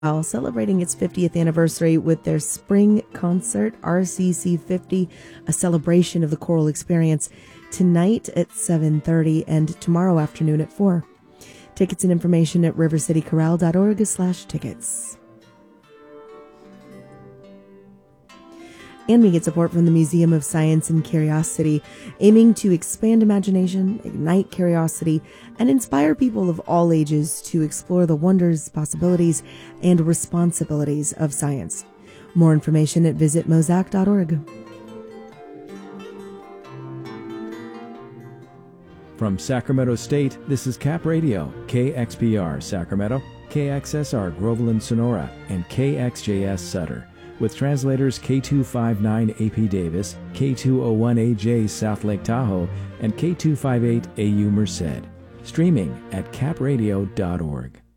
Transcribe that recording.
while celebrating its 50th anniversary with their spring concert, RCC 50, a celebration of the choral experience, tonight at 7:30 and tomorrow afternoon at 4. Tickets and information at rivercitychorale.org/tickets. And we get support from the Museum of Science and Curiosity, aiming to expand imagination, ignite curiosity, and inspire people of all ages to explore the wonders, possibilities, and responsibilities of science. More information at visitmosac.org. From Sacramento State, this is Cap Radio, KXPR Sacramento, KXSR Groveland Sonora, and KXJS Sutter, with translators K259 AP Davis, K201AJ South Lake Tahoe, and K258 AU Merced. Streaming at capradio.org.